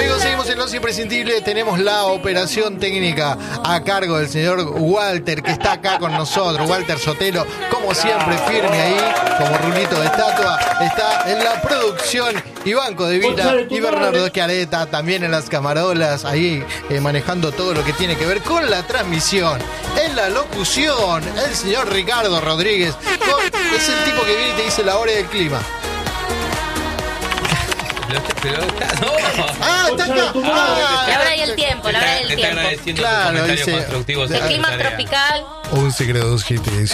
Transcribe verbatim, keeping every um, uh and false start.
Amigos, seguimos en Los Imprescindibles. Tenemos la operación técnica a cargo del señor Walter, que está acá con nosotros. Walter Sotelo, como siempre, firme ahí, como rulito de estatua. Está en la producción Iván Codevila y Bernardo Schiaretta, también en las camarolas, ahí eh, manejando todo lo que tiene que ver con la transmisión. En la locución, el señor Ricardo Rodríguez, con, es el tipo que viene y te dice la hora del clima. Pero está, no. Ah, está acá. Ah, La hora y el tiempo, la hora y el Está tiempo. agradeciendo Claro, tus comentarios dice- constructivos. El en clima la tarea. tropical. once grados G T